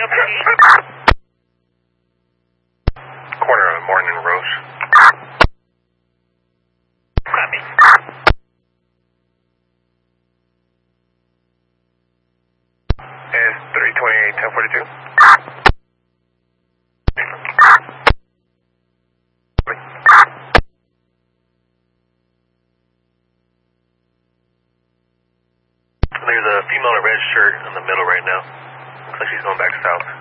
open gate. Corner of Morton and Rose. Copy. Is 328, 1042. There's a female in a red shirt in the middle right now. Looks like she's going back south.